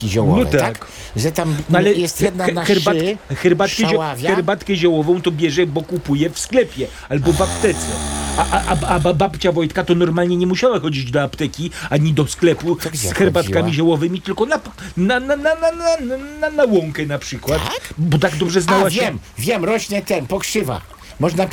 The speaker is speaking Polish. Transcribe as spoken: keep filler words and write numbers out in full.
ziołowe, No tak. tak. Że tam No ale jest jedna he- na herbat, szy, herbatkę, zio, szaławia. herbatkę ziołową to bierze, bo kupuje w sklepie albo w aptece. A, a, a, a babcia Wojtka to normalnie nie musiała chodzić do apteki ani do sklepu gdzie z herbatkami chodziła? ziołowymi, tylko na, na, na, na, na, na, na, na łąkę na przykład, Tak? bo tak dobrze znała A się. wiem, wiem, rośnie ten, pokrzywa. Można